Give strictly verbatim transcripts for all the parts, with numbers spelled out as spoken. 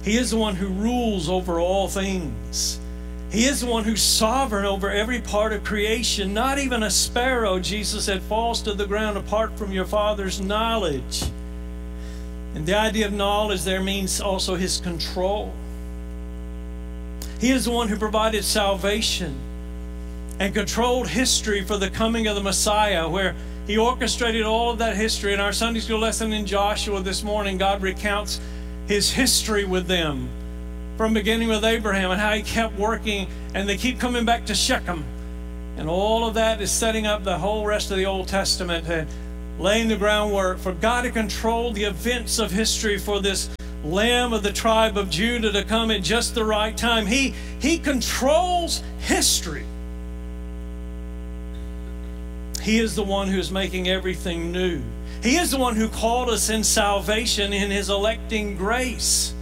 He is the one who rules over all things. He is the one who's sovereign over every part of creation. Not even a sparrow, Jesus said, falls to the ground apart from your Father's knowledge. And the idea of knowledge there means also His control. He is the one who provided salvation and controlled history for the coming of the Messiah, where He orchestrated all of that history. In our Sunday school lesson in Joshua this morning, God recounts His history with them from beginning with Abraham and how He kept working, and they keep coming back to Shechem. And all of that is setting up the whole rest of the Old Testament and laying the groundwork for God to control the events of history for this Lamb of the tribe of Judah to come at just the right time. He, he controls history. He is the one who's making everything new. He is the one who called us in salvation in His electing grace.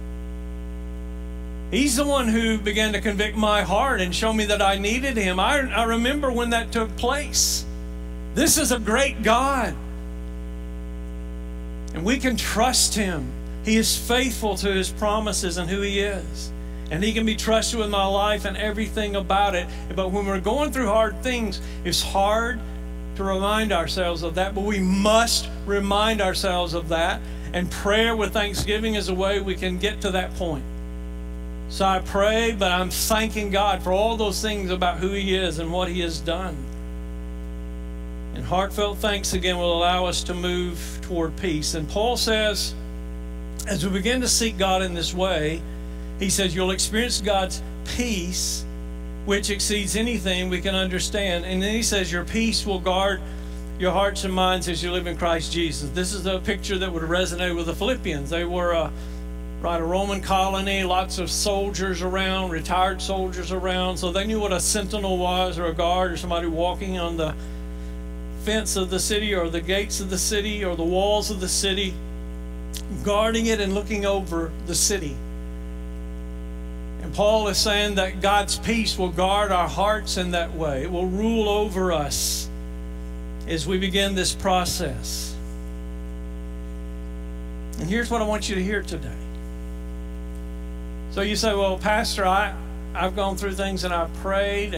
He's the one who began to convict my heart and show me that I needed Him. I, I remember when that took place. This is a great God. And we can trust Him. He is faithful to His promises and who He is. And He can be trusted with my life and everything about it. But when we're going through hard things, it's hard to remind ourselves of that. But we must remind ourselves of that. And prayer with thanksgiving is a way we can get to that point. So I pray, but I'm thanking God for all those things about who He is and what He has done. And heartfelt thanks again will allow us to move toward peace. And Paul says, as we begin to seek God in this way, he says you'll experience God's peace, which exceeds anything we can understand. And then he says your peace will guard your hearts and minds as you live in Christ Jesus. This is a picture that would resonate with the Philippians. They were a, right, a Roman colony, lots of soldiers around, retired soldiers around. So they knew what a sentinel was, or a guard, or somebody walking on the fence of the city or the gates of the city or the walls of the city, guarding it and looking over the city. And Paul is saying that God's peace will guard our hearts in that way. It will rule over us as we begin this process. And here's what I want you to hear today. So you say, well, Pastor, I, I've gone through things and I've prayed